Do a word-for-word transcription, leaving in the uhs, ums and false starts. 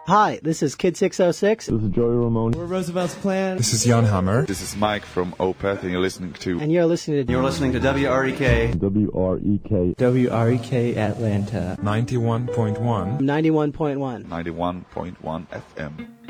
Hi, this is Kid six oh six. This is Joey Ramone. We're Roosevelt's Plan. This is Jan Hammer. This is Mike from Opeth, and you're listening to... And you're listening to... You're listening to W R E K. W R E K. W R E K Atlanta. ninety-one point one. ninety-one point one. ninety-one point one F M.